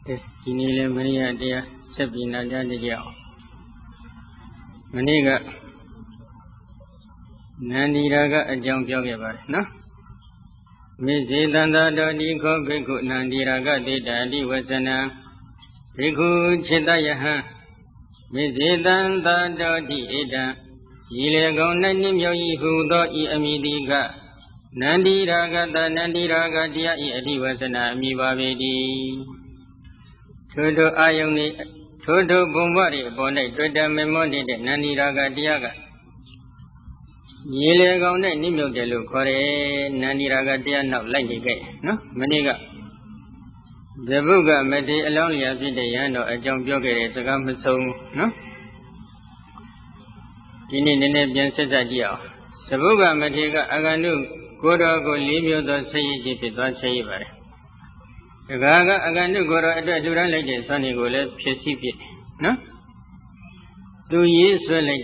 ဒီနေ့လည်းမနေ့ကတရားဆက်ပြီးနာကြားကြအောင်မနေ့ကနန္ဒီရာကအကြောင်းပြောခဲ့ပါတယ်နော်မေဇေတန္တာတောတိခောဘိက္ခုနန္ဒီရာကတေတာတိဝဇနံဘိက္ခုจิตယဟံမေဇေတန္တာတောတိဧတံဤလေကောင်း၌နှင့်မြောက်၏ဟုသောဤအမိတိကနန္ဒီရာဂတနန္ဒီရာဂတရားဤအဓိဝဇနာအမိပါပေတည်းထို့အာယုန်ဤထို့ဘုံဘဝ၏အပေါ်၌တွေ့တမေမောနေတဲ့နန္ဒီရာဂတရားကရေလေကောင်းနဲ့နှိမ့်မြုပ်တယ်လို့ခေါ်တယ်နန္ဒီရာဂတရားနောက်လိုက်နေခဲ့နော်မနေ့ကဇဗုကမထေအလောင်းလျာဖြစ်တဲ့ယဟန်တော်အကြောင်းပြောခဲ့တဲ့စကားမဆုံးနော်ဒီနေ့နည်းနည်းပြန်ဆက်ကြည့်အောင်ဇဗုကမထေကအဂန္တုကိုတော်ကို၄မျိုးသောဆက်ရည်ဖြစ်သွားဆက်ရည်ပါတယ်တခါကအဂန္တုကိုတော်အတွက်လူရန်လိုက်တဲ့ဆွမ်းတွေကိုလည်းဖြစ်စီဖြစ်နော်သူရေးဆွဲလိုက်